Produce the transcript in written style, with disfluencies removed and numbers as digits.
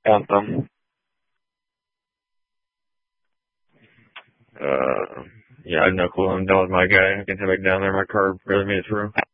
Anthem. Yeah, I have no clue. I'm done with my guy. I can head back down there. My car really made it through.